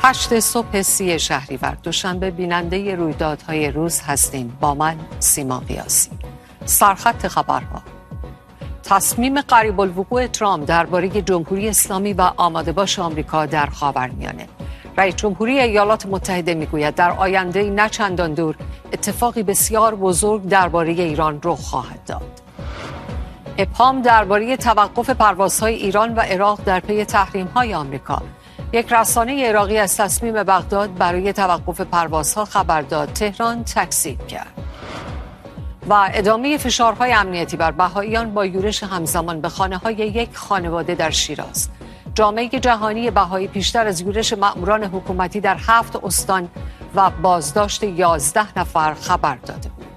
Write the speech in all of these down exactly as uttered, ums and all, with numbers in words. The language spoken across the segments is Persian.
هشت صبح سی شهریور دوشنبه بیننده رویدادهای روز هستیم. با من سیما قیاسی. سرخط خبرها: تصمیم قریب الوقوع ترامپ درباره جمهوری اسلامی و آماده باش آمریکا در خاورمیانه. رئیس جمهوری ایالات متحده میگوید در آینده نه چندان دور اتفاقی بسیار بزرگ درباره ایران رخ خواهد داد. ابهام درباره توقف پروازهای ایران و عراق در پی تحریم‌های آمریکا. یک رسانه عراقی از تصمیم بغداد برای توقف پروازها خبر داد. تهران تکذیب کرد. و ادامه فشارهای امنیتی بر بهائیان با یورش همزمان به خانه‌های یک خانواده در شیراز. جامعه جهانی بهایی پیشتر از یورش مأموران حکومتی در هفت استان و بازداشت یازده نفر خبر داده بود.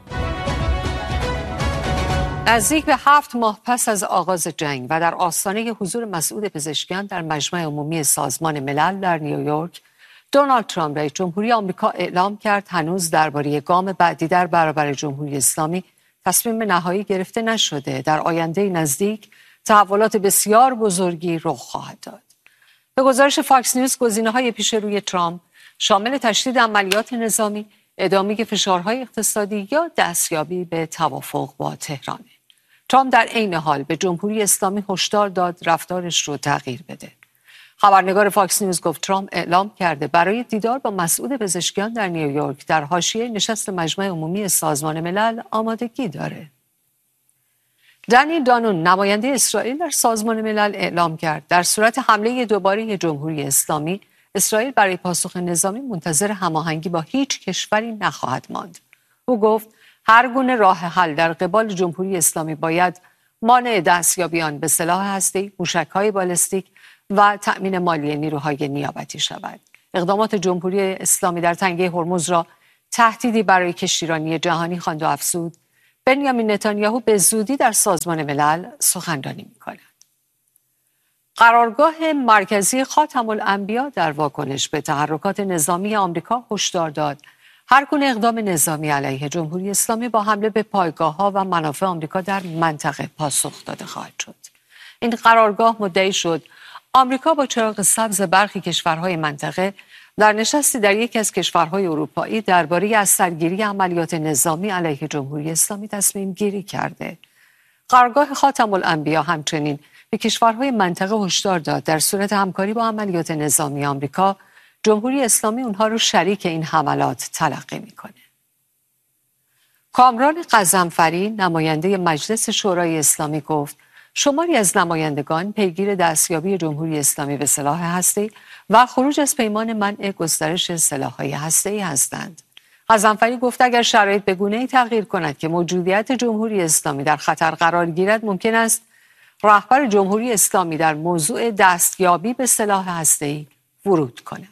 نزدیک به هفت ماه پس از آغاز جنگ و در آستانه حضور مسعود پزشکیان در مجمع عمومی سازمان ملل در نیویورک، دونالد ترامپ رئیس جمهوری آمریکا اعلام کرد هنوز درباره گام بعدی در برابر جمهوری اسلامی تصمیم نهایی گرفته نشده. در آینده نزدیک تحولات بسیار بزرگی رخ خواهد داد. به گزارش فاکس نیوز، گزینه‌های پیش روی ترامپ شامل تشدید عملیات نظامی، ادامه فشارهای اقتصادی یا دستیابی به توافق با تهران. ترامپ در عین حال به جمهوری اسلامی هشدار داد رفتارش رو تغییر بده. خبرنگار فاکس نیوز گفت ترامپ اعلام کرده برای دیدار با مسعود پزشکیان در نیویورک در حاشیه نشست مجمع عمومی سازمان ملل آمادگی داره. دنی دانون، نماینده اسرائیل در سازمان ملل، اعلام کرد در صورت حمله دوباره جمهوری اسلامی، اسرائیل برای پاسخ نظامی منتظر هماهنگی با هیچ کشوری نخواهد ماند. او گفت هر گونه راه حل در قبال جمهوری اسلامی باید مانع دستیابی آن به سلاح هسته‌ای، موشک‌های بالستیک و تأمین مالی نیروهای نیابتی شود. اقدامات جمهوری اسلامی در تنگه هرمز را تهدیدی برای کشتیرانی جهانی خواند و افزود بنیامین نتانیاهو به زودی در سازمان ملل سخنرانی می‌کند. قرارگاه مرکزی خاتم الانبیا در واکنش به تحرکات نظامی آمریکا هشدار داد هر گونه اقدام نظامی علیه جمهوری اسلامی با حمله به پایگاه‌ها و منافع آمریکا در منطقه پاسخ داده خواهد شد. این قرارگاه مدعی شد آمریکا با چراغ سبز برخی کشورهای منطقه در نشستی در یکی از کشورهای اروپایی درباره از سرگیری عملیات نظامی علیه جمهوری اسلامی تصمیم گیری کرده. قرارگاه خاتم الانبیا همچنین به کشورهای منطقه هشدار داد در صورت همکاری با عملیات نظامی آمریکا، جمهوری اسلامی اونها رو شریک این حملات تلقی میکنه. کامران غضنفری، نماینده مجلس شورای اسلامی، گفت شماری از نمایندگان پیگیر دستیابی جمهوری اسلامی به سلاح هسته‌ای و خروج از پیمان منع گسترش سلاح‌های هسته‌ای هستند. غضنفری گفت اگر شرایط به گونه‌ای تغییر کند که موجودیت جمهوری اسلامی در خطر قرار گیرد، ممکن است رهبر جمهوری اسلامی در موضوع دستیابی به سلاح هسته‌ای ورود کند.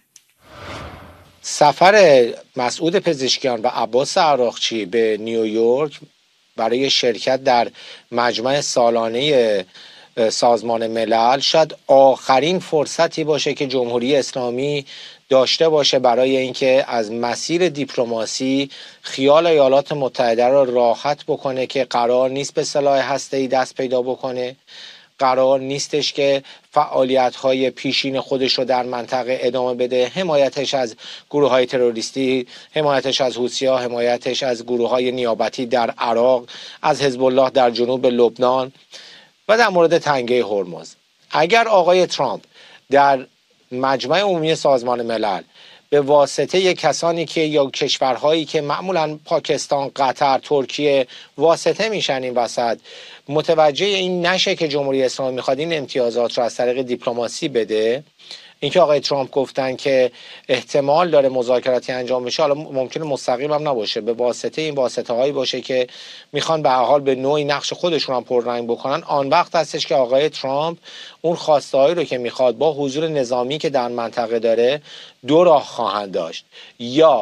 سفر مسعود پزشکیان و عباس عراقچی به نیویورک برای شرکت در مجمع سالانه سازمان ملل شاید آخرین فرصتی باشه که جمهوری اسلامی داشته باشه برای اینکه از مسیر دیپلماسی خیال ایالات متحده را راحت بکنه که قرار نیست به سلاح هسته‌ای دست پیدا بکنه، قرار نیستش که فعالیت‌های پیشین خودش رو در منطقه ادامه بده، حمایتش از گروه‌های تروریستی، حمایتش از حوثی‌ها، حمایتش از گروه‌های نیابتی در عراق، از حزب الله در جنوب لبنان و در مورد تنگه هرمز. اگر آقای ترامپ در مجمع عمومی سازمان ملل به واسطه کسانی که یا کشورهایی که معمولاً پاکستان، قطر، ترکیه واسطه میشن این وسط، متوجه این نشه که جمهوری اسلامی میخواد این امتیازات رو از طریق دیپلماسی بده، اینکه آقای ترامپ گفتن که احتمال داره مذاکراتی انجام بشه، حالا ممکنه مستقیم هم نباشه، به واسطه این واسطه هایی باشه که میخوان به هر حال به نوعی نقش خودشون هم پررنگ بکنن، آن وقت هستش که آقای ترامپ اون خواسته هایی رو که میخواد با حضور نظامی که در منطقه داره دو راه خواهند داشت: یا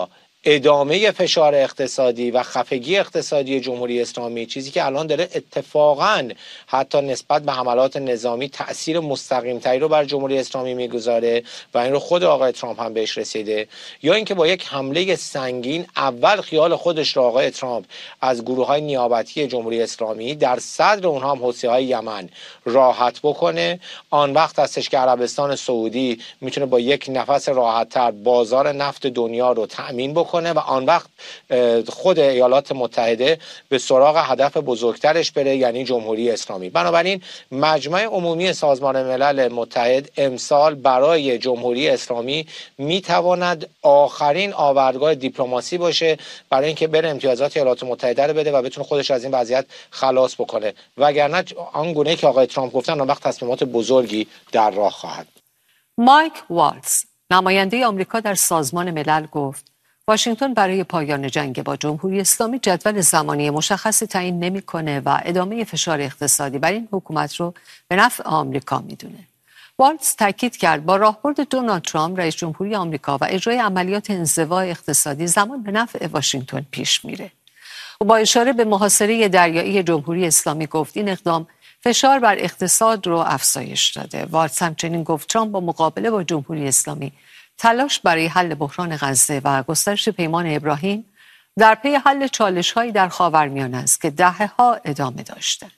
ادامه فشار اقتصادی و خفگی اقتصادی جمهوری اسلامی، چیزی که الان داره اتفاقاً حتی نسبت به حملات نظامی تأثیر مستقیم تری رو بر جمهوری اسلامی میگذاره و این رو خود آقای ترامپ هم بهش رسیده، یا اینکه با یک حمله سنگین اول خیال خودش رو آقای ترامپ از گروه‌های نیابتی جمهوری اسلامی در صدر اونها هم حوثی‌های یمن راحت بکنه، آن وقت هستش که عربستان سعودی میتونه با یک نفس راحت‌تر بازار نفت دنیا رو تأمین بکنه و آن وقت خود ایالات متحده به سراغ هدف بزرگترش بره، یعنی جمهوری اسلامی. بنابراین مجمع عمومی سازمان ملل متحد امسال برای جمهوری اسلامی میتواند آخرین آوردگاه دیپلماسی باشه برای اینکه بره امتیازات ایالات متحده رو بده و بتونه خودش از این وضعیت خلاص بکنه، وگرنه آنگونه که آقای ترامپ گفتن آن وقت تصمیمات بزرگی در راه خواهد. مایک والتز، نماینده آمریکا در سازمان ملل، گفت واشنگتن برای پایان جنگ با جمهوری اسلامی جدول زمانی مشخصی تعیین نمی‌کنه و ادامه فشار اقتصادی بر این حکومت رو به نفع آمریکا میدونه. والتز تاکید کرد با راهبرد دونالد ترامپ رئیس جمهوری آمریکا و اجرای عملیات انزوا اقتصادی زمان به نفع واشنگتن پیش میره. و با اشاره به محاصره دریایی جمهوری اسلامی گفت این اقدام فشار بر اقتصاد رو افزایش داده. والتز همچنین گفت ترامپ با مقابله با جمهوری اسلامی تلاش برای حل بحران غزه و گسترش پیمان ابراهیم در پی حل چالش‌هایی در خاورمیانه است که دهه‌ها ادامه داشته.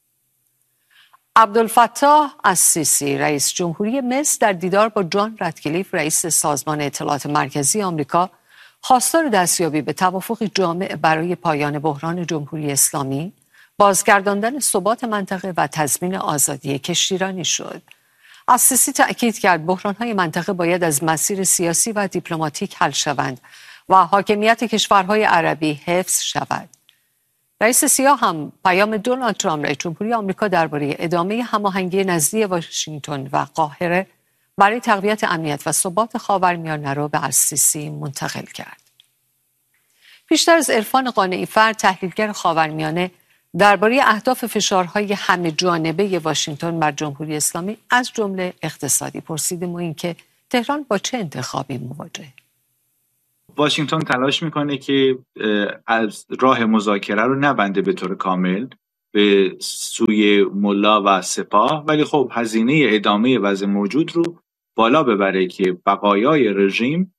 عبدالفتاح السیسی، رئیس جمهوری مصر، در دیدار با جان رتکلیف، رئیس سازمان اطلاعات مرکزی آمریکا، خواستار دستیابی به توافق جامع برای پایان بحران جمهوری اسلامی، بازگرداندن ثبات منطقه و تضمین آزادی کشتیرانی شد. السیسی تأکید کرد بحران‌های منطقه باید از مسیر سیاسی و دیپلماتیک حل شوند و حاکمیت کشورهای عربی حفظ شود. رئیس سیاه هم پیام دونالد ترامپ رئیس جمهوری آمریکا درباره ادامه هماهنگی نزدی واشنگتن و قاهره برای تقویت امنیت و ثبات خاورمیانه را به السیسی منتقل کرد. پیشتر از عرفان قانعی فرد، تحلیلگر خاورمیانه، درباره اهداف فشارهای همه جانبه واشنگتن بر جمهوری اسلامی از جمله اقتصادی پرسیدیم و اینکه تهران با چه انتخابی مواجهه. واشنگتن تلاش میکنه که از راه مذاکره رو نبنده به طور کامل به سوی ملا و سپاه، ولی خب هزینه ادامه وضع موجود رو بالا ببره که بقایای رژیم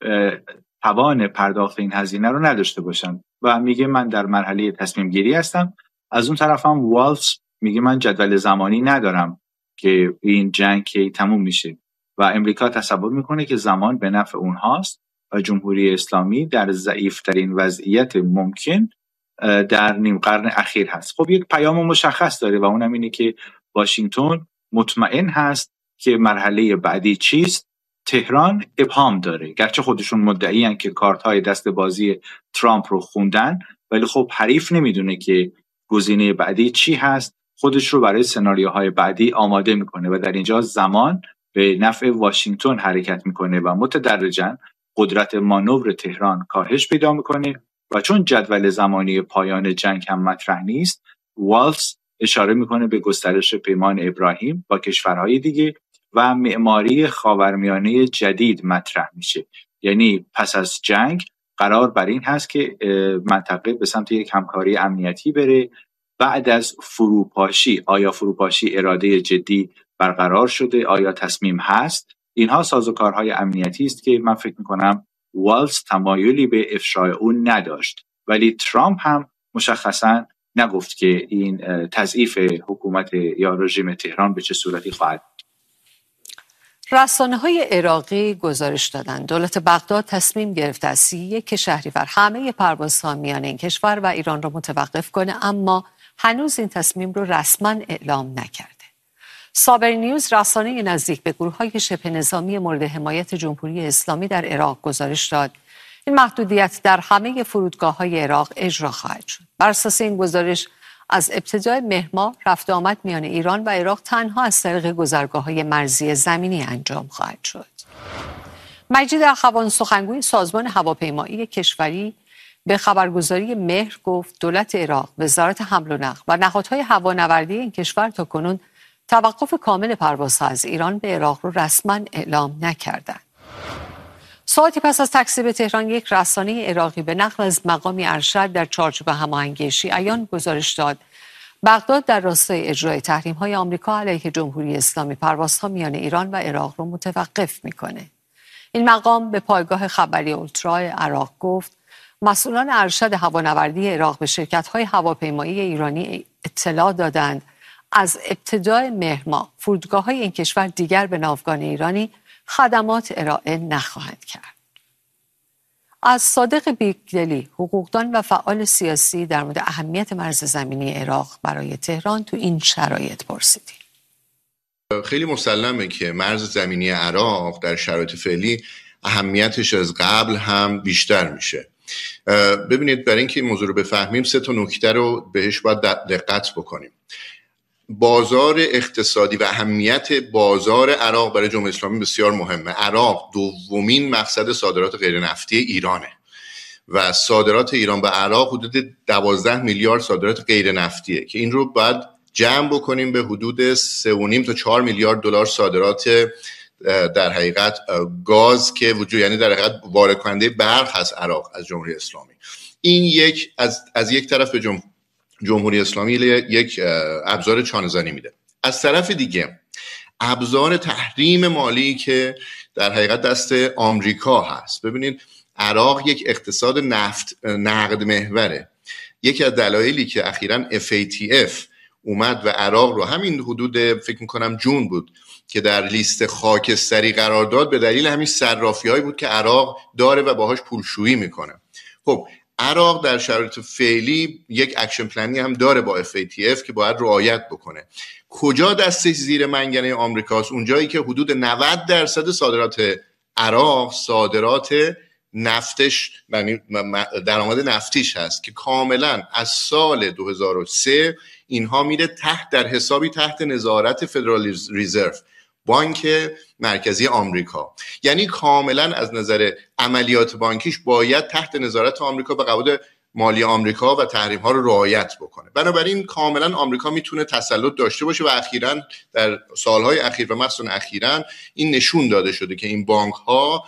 توان پرداخت این هزینه رو نداشته باشن و میگه من در مرحله تصمیم گیری هستم. از اون طرف هم والتز میگه من جدول زمانی ندارم که این جنگ کی تموم میشه و امریکا تصور میکنه که زمان به نفع اونهاست و جمهوری اسلامی در ضعیفترین وضعیت ممکن در نیم قرن اخیر هست. خب یک پیام مشخص داره و اونم اینه که واشنگتن مطمئن هست که مرحله بعدی چیست. تهران ابهام داره، گرچه خودشون مدعیان که کارت‌های دست بازی ترامپ رو خوندن، ولی خب حریف نمیدونه که گزینه بعدی چی هست، خودش رو برای سناریوهای بعدی آماده میکنه و در اینجا زمان به نفع واشنگتن حرکت میکنه و متدرجاً قدرت مانور تهران کاهش پیدا میکنه و چون جدول زمانی پایان جنگ هم مطرح نیست، والتز اشاره میکنه به گسترش پیمان ابراهیم با کشورهای دیگه و معماری خاورمیانه جدید مطرح میشه. یعنی پس از جنگ قرار بر این هست که منطقه به سمت یک همکاری امنیتی بره. بعد از فروپاشی، آیا فروپاشی اراده جدی برقرار شده؟ آیا تصمیم هست؟ اینها سازوکارهای امنیتی است که من فکر میکنم والتز تمایلی به افشای اون نداشت، ولی ترامپ هم مشخصا نگفت که این تضعیف حکومت یا رژیم تهران به چه صورتی خواهد. رسانه‌های عراقی گزارش دادند دولت بغداد تصمیم گرفته از سی و یک شهریور همه پروازها میان این کشور و ایران را متوقف کنه، اما هنوز این تصمیم رو رسما اعلام نکرده. صابر نیوز، رسانه نزدیک به گروه‌های شبه نظامی مورد حمایت جمهوری اسلامی در عراق، گزارش داد این محدودیت در همه فرودگاه‌های عراق اجرا خواهد شد. بر اساس این گزارش از ابتدای مهر ماه رفت آمد میان ایران و عراق تنها از طریق گذرگاه‌های مرزی زمینی انجام خواهد شد. مجید اخوان، سخنگوی سازمان هواپیمایی کشوری، به خبرگزاری مهر گفت دولت عراق، وزارت حمل و نقل و نهادهای هوانوردی این کشور تاکنون توقف کامل پروازها از ایران به عراق رو رسما اعلام نکردند. ساعتی پس از تکذیب تهران، یک رسانه عراقی به نقل از مقامی ارشد در چارچوب هماهنگی شیعیان گزارش داد بغداد در راستای اجرای تحریم‌های آمریکا علیه جمهوری اسلامی پروازها میان ایران و عراق را متوقف میکنه. این مقام به پایگاه خبری اولترا عراق گفت مسئولان ارشد هوانوردی عراق به شرکت‌های هواپیمایی ایرانی اطلاع دادند از ابتدای مهر ماه فرودگاه‌های این کشور دیگر به ناوگان ایرانی خدمات ارائه نخواهند کرد. از صادق بیگدلی، حقوقدان و فعال سیاسی، در مورد اهمیت مرز زمینی عراق برای تهران تو این شرایط پرسیدیم. خیلی مسلمه که مرز زمینی عراق در شرایط فعلی اهمیتش از قبل هم بیشتر میشه. ببینید، برای اینکه این موضوع رو بفهمیم سه تا نکته رو بهش باید دقت بکنیم. بازار اقتصادی و اهمیت بازار عراق برای جمهوری اسلامی بسیار مهمه. عراق دومین مقصد صادرات غیر نفتی ایرانه و صادرات ایران به عراق حدود دوازده میلیارد صادرات غیر نفتیه که این رو باید جمع بکنیم به حدود سه و نیم تا چهار میلیارد دلار صادرات در حقیقت گاز که وجود، یعنی در حقیقت وارد کننده برق هست عراق از جمهوری اسلامی. این یک از از یک طرف به جمهوری جمهوری اسلامی یک ابزار چانه‌زنی میده. از طرف دیگه ابزار تحریم مالی که در حقیقت دست آمریکا هست. ببینید، عراق یک اقتصاد نفت نقد محوره. یکی از دلایلی که اخیراً اف ای تی اف اومد و عراق رو همین حدود فکر میکنم جون بود که در لیست خاکستری قرار داد، به دلیل همین صرافی‌هایی بود که عراق داره و باهاش پولشویی میکنه. خب عراق در شرایط فعلی یک اکشن پلنی هم داره با اف ای تی اف که باید رعایت بکنه. کجا دستش زیر منگنه آمریکاست؟ اونجایی که حدود نود درصد صادرات عراق صادرات نفتش، یعنی درآمد نفتیش هست که کاملا از سال دو هزار و سه اینها میره تحت در حسابی تحت نظارت فدرال ریزرو، بانک مرکزی آمریکا. یعنی کاملا از نظر عملیات بانکیش باید تحت نظارت آمریکا و قواعد مالی آمریکا و تحریم ها رو رعایت بکنه. بنابراین کاملا آمریکا میتونه تسلط داشته باشه و اخیراً در سالهای اخیر و مخصوصاً اخیراً این نشون داده شده که این بانک ها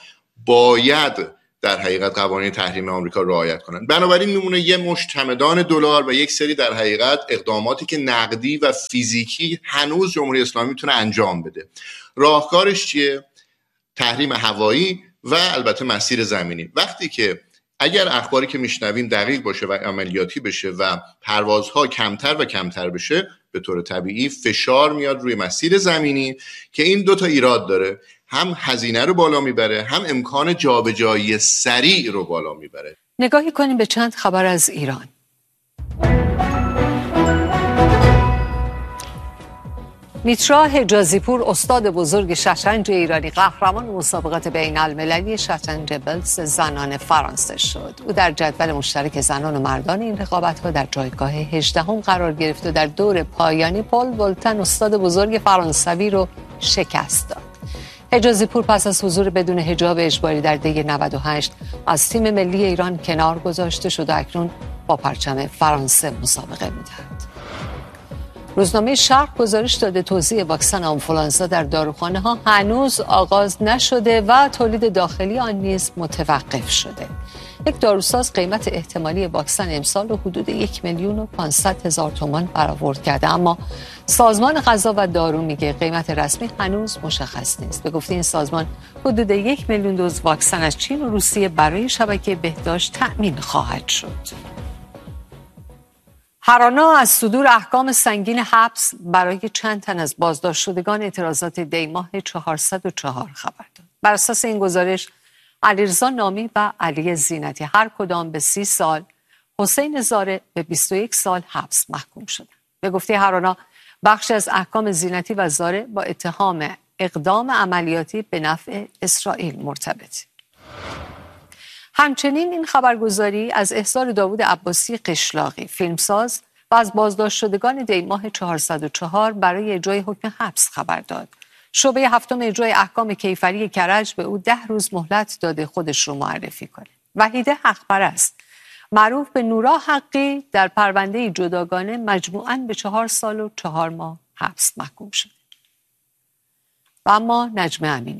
باید در حقیقت قوانین تحریم آمریکا رعایت کنن. بنابراین میمونه یه مشت چمدان دلار و یک سری در حقیقت اقداماتی که نقدی و فیزیکی هنوز جمهوری اسلامی میتونه انجام بده. راهکارش چیه؟ تحریم هوایی و البته مسیر زمینی. وقتی که اگر اخباری که میشنویم دقیق باشه و عملیاتی بشه و پروازها کمتر و کمتر بشه، به طور طبیعی فشار میاد روی مسیر زمینی که این دو تا ایراد داره. هم هزینه رو بالا میبره، هم امکان جابجایی سریع رو بالا میبره. نگاهی کنیم به چند خبر از ایران. میترا حجازی پور، استاد بزرگ شطرنج ایرانی، قهرمان مسابقات بین المللی شطرنج بلتز زنان فرانسه شد. او در جدول مشترک زنان و مردان این رقابت‌ها در جایگاه هجدهم قرار گرفت و در دور پایانی پل ولتن استاد بزرگ فرانسوی رو شکست داد. حجازی پور پس از حضور بدون حجاب اجباری در دی نود و هشت از تیم ملی ایران کنار گذاشته شد و اکنون با پرچم فرانسه مسابقه می‌دهد. روزنامه شرق گزارش داده توزیع واکسن آنفولانزا در داروخانه ها هنوز آغاز نشده و تولید داخلی آن نیز متوقف شده. یک داروساز قیمت احتمالی واکسن امسال رو حدود یک میلیون و پانصد هزار تومان برآورد کرده، اما سازمان غذا و دارو میگه قیمت رسمی هنوز مشخص نیست. به گفته این سازمان حدود یک میلیون دوز واکسن از چین و روسیه برای شبکه بهداشت تأمین خواهد شد. هرانا از صدور احکام سنگین حبس برای چند تن از بازداشت شدگان اعتراضات دی ماه چهارصد و چهار خبر داد. بر اساس این گزارش علیرضا نامی و علی زینتی هر کدام به سی سال، حسین زاره به بیست و یک سال حبس محکوم شدند. به گفته هرانا بخش از احکام زینتی و زاره با اتهام اقدام عملیاتی به نفع اسرائیل مرتبط. همچنین این خبرگزاری از احضار داوود عباسی قشلاقی، فیلمساز و از بازداشت شدگان دی ماه چهارصد و چهار برای اجرای حکم حبس خبر داد. شعبه هفتم اجرای احکام کیفری کرج به او ده روز مهلت داده خودش رو معرفی کنه. وحیده حق‌پرست، معروف به نورا حقی، در پرونده جداگانه مجموعاً به چهار سال و چهار ماه حبس محکوم شد. و اما نجمه امینی،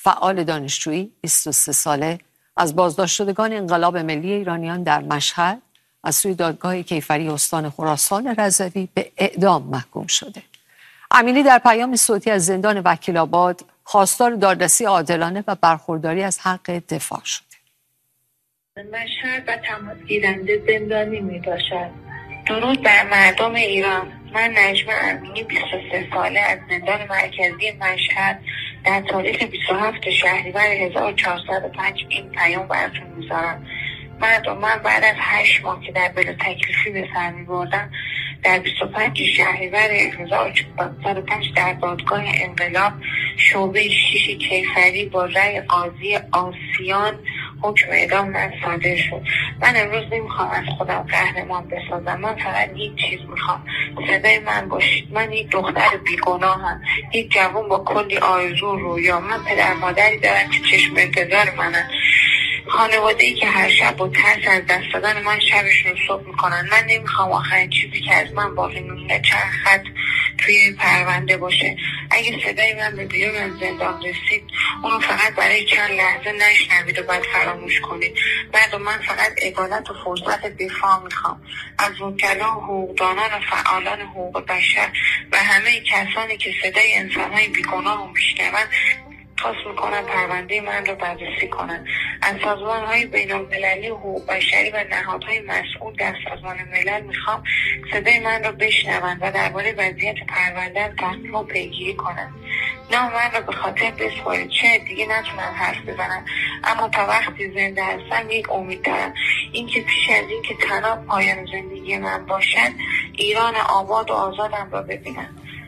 فعال دانشجویی بیست و سه ساله از بازداشت شدگان انقلاب ملی ایرانیان در مشهد از سوی دادگاه کیفری استان خراسان رضوی به اعدام محکوم شده. امینی در پیام صوتی از زندان وکیل‌آباد خواستار دادرسی عادلانه و برخورداری از حق دفاع شده. مشهد و تماس گیرنده زندانی می باشد. درود بر مردم ایران. من نجمه امینی بیست و سه ساله از زندان مرکزی مشهد در تاریخ بیست و هفتم شهریور هزار و چهارصد و پنج این پیام براتون میذارم. مردم، من بعد از هشت ماه که در بلا تکلیفی به سر میبردم در بیست و پنجم شهریور هزار و چهارصد و پنج در دادگاه انقلاب شعبه شش کیفری با رأی قاضی آسیان حکم اعدام من صادر شد. من امروز نمیخوام از خودم قهرمان بسازم. من فقط یک چیز میخوام، صدای من باشید. من یک دختر بیگناهم، یک جوان با کلی آرزو رویا. من پدر مادری دارم که چشم انتظار منن، خانواده‌ای که هر شب با ترس از دست دادن من شبشون رو صبح میکنن. من نمیخوام آخرین چیزی که از من باقی مونده چند خط توی پرونده باشه. اگه صدای من به بیرون از زندان رسید، اونو فقط برای چند لحظه نشنوید و بعد فراموش کنید. بعد من فقط عدالت و فرصت دفاع میخوام از وکلا و حقوقدانان و فعالان حقوق بشر و همه کسانی که صدای انسانهای بیگناه رو میشنون. خواست میکنم پرونده من رو بررسی کنن. از سازمان های بین المللی حقوق بشری و نهادهای مسئول در سازمان ملل میخوام صدای من رو بشنون و درباره وضعیت پرونده تحقیق و پیگیری کنن. نه من رو به خاطر بسپارید، چه دیگه نتونم حرف بزنم، اما تا وقتی زنده هستم یک امید دارم، اینکه پیش از اینکه طلاق پایان زندگی من باشد، ایران آباد و آزادم را ببینم.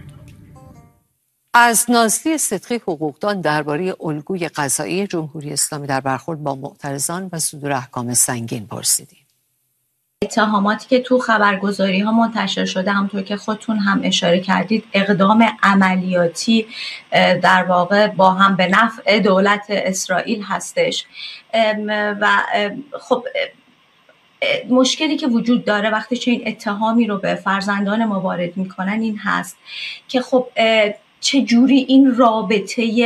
از نازلی صدقی حقوقدان درباره الگوی قضایی جمهوری اسلامی در برخورد با معترضان و صدور احکام سنگین پرسیدیم. اتهاماتی که تو خبرگزاری ها منتشر شده، همونطور که خودتون هم اشاره کردید، اقدام عملیاتی در واقع با هم به نفع دولت اسرائیل هستش و خب مشکلی که وجود داره وقتی چه این اتهامی رو به فرزندان ما وارد میکنن این هست که خب چجوری این رابطه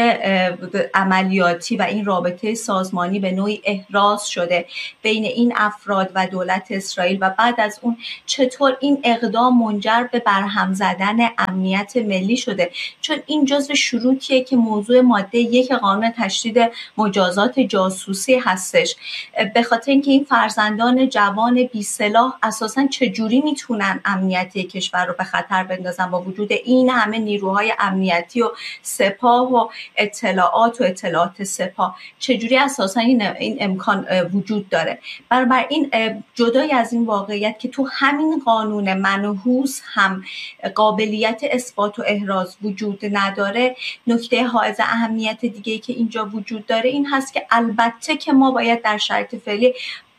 عملیاتی و این رابطه سازمانی به نوعی احراز شده بین این افراد و دولت اسرائیل و بعد از اون چطور این اقدام منجر به برهم زدن امنیت ملی شده، چون این جزو شروطیه که موضوع ماده یک قانون تشدید مجازات جاسوسی هستش. به خاطر اینکه این فرزندان جوان بی سلاح اساساً چجوری میتونن امنیت کشور رو به خطر بندازن با وجود این همه نیروهای امنیتی و سپاه و اطلاعات و اطلاعات سپاه، چجوری اساسا این, این امکان وجود داره. برابر این جدای از این واقعیت که تو همین قانون منحوس هم قابلیت اثبات و احراز وجود نداره، نکته حائز اهمیت دیگه که اینجا وجود داره این هست که البته که ما باید در شرایط فعلی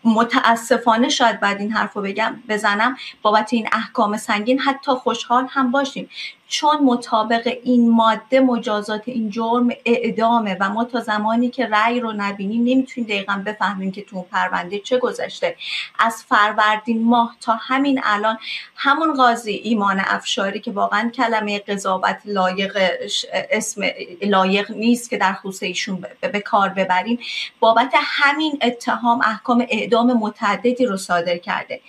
متاسفانه شاید بعد این حرف رو بگم بزنم بابت این احکام سنگین حتی خوشحال هم باشیم، چون مطابق این ماده مجازات این جرم اعدامه و ما تا زمانی که رأی رو نبینیم نمیتونیم دقیقاً بفهمیم که تو اون پرونده چه گذشته. از فروردین ماه تا همین الان همون قاضی ایمان افشاری که واقعاً کلمه قضاوت لایق اسم لایق نیست که در خصوص ایشون به کار ببریم، بابت همین اتهام احکام اعدام متعددی رو صادر کرده.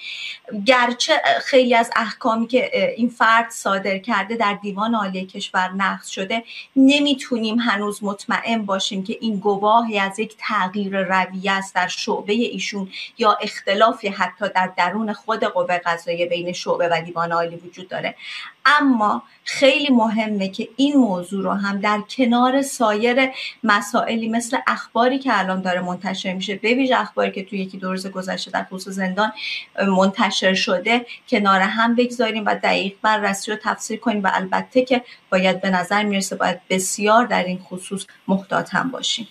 گرچه خیلی از احکامی که این فرد صادر کرده در دیوان عالی کشور نقض شده، نمیتونیم هنوز مطمئن باشیم که این گواهی از یک تغییر رویه است در شعبه ایشون یا اختلافی حتی در درون خود قوه قضاییه بین شعبه و دیوان عالی وجود داره. اما خیلی مهمه که این موضوع رو هم در کنار سایر مسائلی مثل اخباری که الان داره منتشر میشه، به ویژه اخباری که توی یکی دو روز گذشته در خصوص زندان منتشر شده، کنار هم بگذاریم و دقیق بررسی و تفسیر کنیم و البته که باید به نظر میرسه باید بسیار در این خصوص محتاط هم باشیم.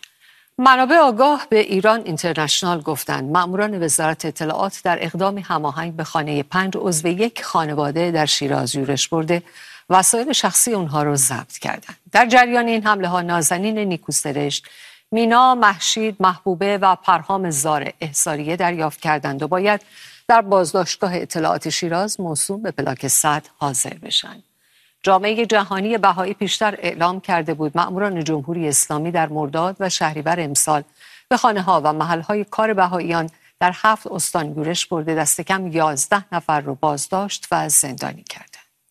منابع آگاه به ایران اینترنشنال گفتند مأموران وزارت اطلاعات در اقدامی هماهنگ به خانه پنج عضو یک خانواده در شیراز یورش برده وسایل شخصی اونها رو ضبط کردند. در جریان این حمله ها نازنین نیکوسرشت، مینا محشید، محبوبه و پرهام زار احصاریه دریافت کردند و باید در بازداشتگاه اطلاعات شیراز موسوم به پلاک صد حاضر بشن. جامعه جهانی بهایی پیشتر اعلام کرده بود مأموران جمهوری اسلامی در مرداد و شهریور امسال به خانه‌ها و محل‌های کار بهاییان در هفت استان یورش برده دست کم یازده نفر رو بازداشت و زندانی کرده.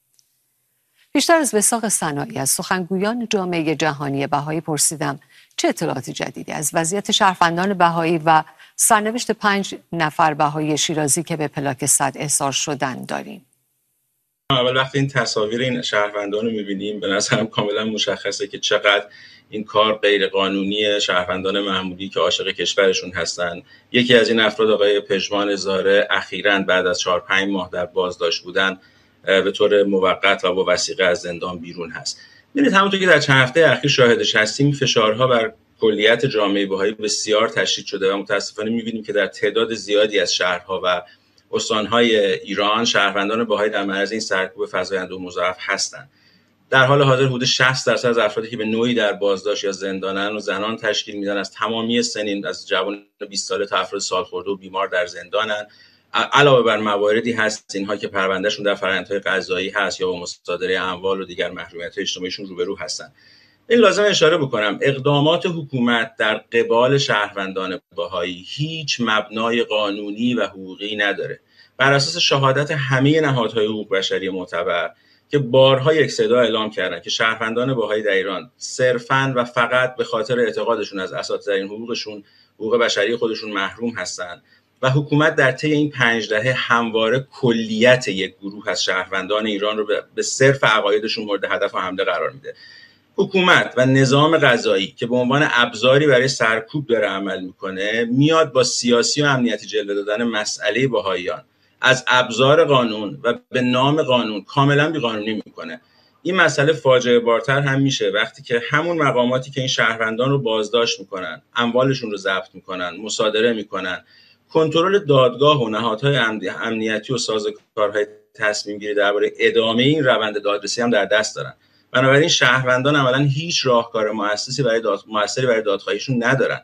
بیشتر از وثاق صناعی از سخنگویان جامعه جهانی بهایی پرسیدم چه اطلاعات جدیدی از وضعیت شهروندان بهایی و سرنوشت پنج نفر بهایی شیرازی که به پلاک صد احضار شدن داریم. اول وقتی این تصاویر این شهروندان رو می‌بینیم به نظرم کاملا مشخصه که چقدر این کار غیر قانونی شهروندان معمولی که عاشق کشورشون هستن. یکی از این افراد آقای پژمان زاره اخیراً بعد از چهار پنج ماه در بازداشت بودن به طور موقت و با وثیقه از زندان بیرون هست. ببینید همونطور که در چند هفته اخیر شاهدش هستیم فشارها بر کلیت جامعه بهایی بسیار تشدید شده و متاسفانه می‌بینیم که در تعداد زیادی از شهرها و استان‌های ایران شهروندان بهایی در معرض این سرکوب فزاینده و مضاعف هستند. در حال حاضر حدود شصت درصد از افرادی که به نوعی در بازداشت یا زندانن و زنان تشکیل میدن از تمامی سنین از جوان بیست ساله تا افراد سالخورده و بیمار در زندانن. علاوه بر مواردی هست اینها که پروندهشون در فرآیندهای قضایی هست یا با مصادره اموال و دیگر محرومیت‌های اجتماعیشون روبرو هستن. این لازم اشاره بکنم اقدامات حکومت در قبال شهروندان بهایی هیچ مبنای قانونی و حقوقی نداره. بر اساس شهادت همه نهادهای حقوق بشری معتبر که بارها یک صدا اعلام کردن که شهروندان بهایی در ایران صرفاً و فقط به خاطر اعتقادشون از اساس‌ترین حقوقشون حقوق بشری خودشون محروم هستند و حکومت در طی این پنج دهه همواره کلیت یک گروه از شهروندان ایران رو به صرف عقایدشون مورد هدف و حمله قرار میده. حکومت و نظام قضایی که به عنوان ابزاری برای سرکوب داره عمل میکنه میاد با سیاسی و امنیتی جلوه دادن مسئله بهاییان از ابزار قانون و به نام قانون کاملا بیقانونی میکنه. این مسئله فاجعه بارتر هم میشه وقتی که همون مقاماتی که این شهروندان رو بازداشت میکنن، اموالشون رو ضبط میکنن، مصادره میکنن، کنترل دادگاه و نهادهای امنیتی و سازوکارهای تصمیم گیری درباره ادامه این روند دادرسی هم در دست دارن. بنابراین شهروندان عملاً هیچ راهکار مؤسسی برای داد موثری برای دادخواهیشون ندارن.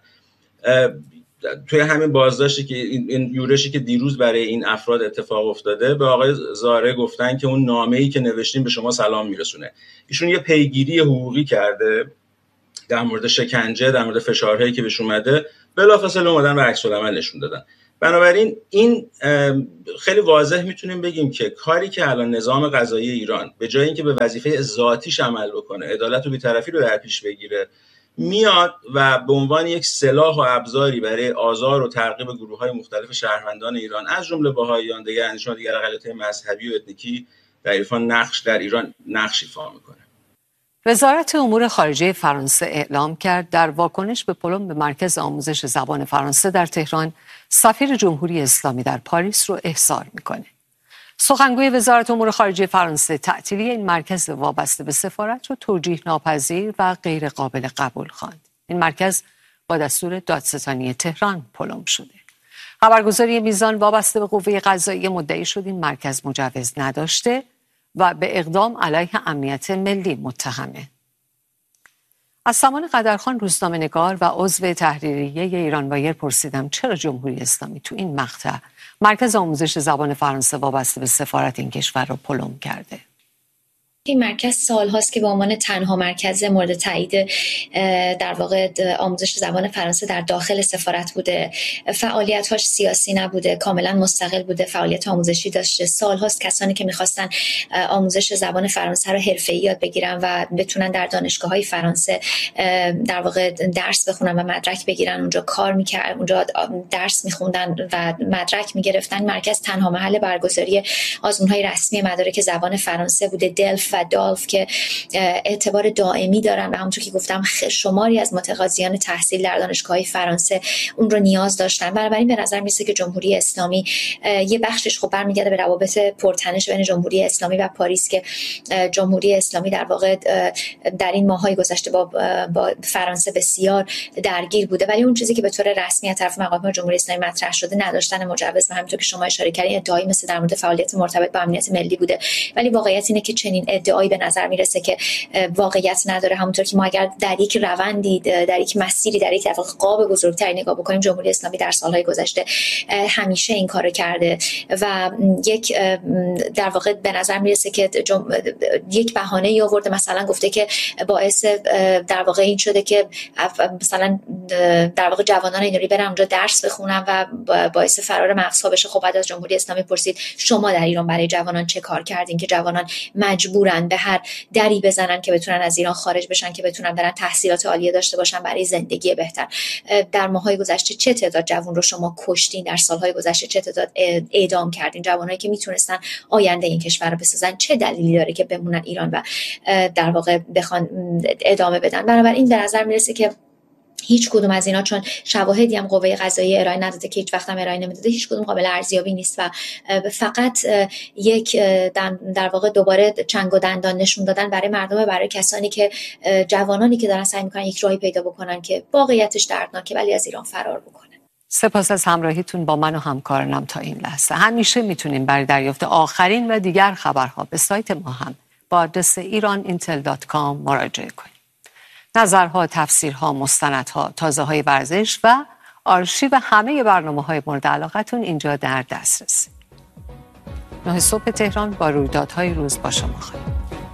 توی همین بازداشتی که این یورشی که دیروز برای این افراد اتفاق افتاده به آقای زاره گفتن که اون نامه‌ای که نوشتیم به شما سلام میرسونه. ایشون یه پیگیری حقوقی کرده در مورد شکنجه، در مورد فشارهایی که بهش اومده، بلافاصله اومدن و عکس العمل نشون دادن. بنابراین این خیلی واضح میتونیم بگیم که کاری که الان نظام قضایی ایران به جای اینکه به وظیفه ذاتیش عمل بکنه، عدالت و بی‌طرفی رو در پیش بگیره، میاد و به عنوان یک سلاح و ابزاری برای آزار و تعقیب گروه‌های مختلف شهروندان ایران از جمله بهائیان، دیگر اندیشه‌ها، دیگر اقلیت‌های مذهبی و اتنیکی در ایران نقش در ایران نقش ایفا میکنه. وزارت امور خارجه فرانسه اعلام کرد در واکنش به پلم به مرکز آموزش زبان فرانسه در تهران سفیر جمهوری اسلامی در پاریس رو احضار میکنه. سخنگوی وزارت امور خارجه فرانسه تعطیلی این مرکز وابسته به سفارت رو توجیه ناپذیر و غیر قابل قبول خواند. این مرکز با دستور دادستانی تهران پلم شده. خبرگزاری میزان وابسته به قوه قضاییه مدعی شد این مرکز مجوز نداشته و به اقدام علیه امنیت ملی متهمه. از سامان قدرخان روزنامه‌نگار و عضو تحریریه ایرانوایر پرسیدم چرا جمهوری اسلامی تو این مقطع مرکز آموزش زبان فرانسه وابسته به سفارت این کشور رو پلم کرده. این مرکز سال هاست که به عنوان تنها مرکز مورد تایید در واقع آموزش زبان فرانسه در داخل سفارت بوده. فعالیت‌هاش سیاسی نبوده، کاملا مستقل بوده، فعالیت آموزشی داشته. سال هاست کسانی که می‌خواستن آموزش زبان فرانسه رو حرفه‌ای یاد بگیرن و بتونن در دانشگاه‌های فرانسه در واقع درس بخونن و مدرک بگیرن، اونجا کار می‌کردن، اونجا درس می‌خوندن و مدرک می‌گرفتن. مرکز تنها محل برگزاری آزمون‌های رسمی مدارک زبان فرانسه بوده. دلف و دالف که اعتبار دائمی دارن و همونطور که گفتم شماری از متقاضیان تحصیل در دانشگاه‌های فرانسه اون رو نیاز داشتن. بنابراین به نظر میسه که جمهوری اسلامی یه بخشش خب برمیگرده به روابط پرتنش بین جمهوری اسلامی و پاریس که جمهوری اسلامی در واقع در این ماه‌های گذشته با با فرانسه بسیار درگیر بوده، ولی اون چیزی که به طور رسمی از طرف مقامات جمهوری اسلامی مطرح شده نداشتن مجوز و همونطور که شما اشاره کردین ادعای مثل در مورد فعالیت مرتبط با امنیت ملی بوده. ولی واقعیت اینه که چنین ادعایی به نظر میرسه که واقعیت نداره. همونطور که ما اگر در یک روندی، در یک مسیری، در یک قاب بزرگتری نگاه بکنیم، جمهوری اسلامی در سالهای گذشته همیشه این کارو کرده و یک در واقع به نظر میرسه که جم... یک بهانه ای آورده، مثلا گفته که باعث در واقع این شده که مثلا در واقع جوانان ایرانی برن اونجا درس بخونن و باعث فرار مغزها بشه. خب بعد از جمهوری اسلامی پرسید شما در ایران برای جوانان چه کار کردین که جوانان مجبورن به هر دری بزنن که بتونن از ایران خارج بشن، که بتونن برن تحصیلات عالیه داشته باشن برای زندگی بهتر. در ماه‌های گذشته چه تعداد جوان رو شما کشتین؟ در سال‌های گذشته چه تعداد اعدام کردین؟ جوانایی که میتونستن آینده این کشور رو بسازن چه دلیلی داره که بمونن ایران و در واقع بخوان ادامه بدن؟ بنابراین به نظر میرسه که هیچ کدوم از اینا، چون شواهدی هم قوه قضاییه ارائه نداده که هیچ وقت هم ارائه نمیداده، هیچ کدوم قابل ارزیابی نیست و فقط یک در واقع دوباره چنگ و دندان نشون دادن برای مردم، برای کسانی که جوانانی که دارن سعی میکنن یک راهی پیدا بکنن که واقعیتش دردناکه ولی از ایران فرار بکنن. سپاس از همراهیتون با من و همکارانم تا این لحظه. همیشه میتونیم برای دریافت آخرین و دیگر خبرها به سایت ما هم با آدرس ایران اینتل دات کام مراجعه کنید. نظرها، تفسیرها، مستندها، تازه‌های ورزش و آرشیو همه برنامه‌های مورد علاقتون اینجا در دسترس. نه صبح تهران با رویدادهای روز با شما خواهیم.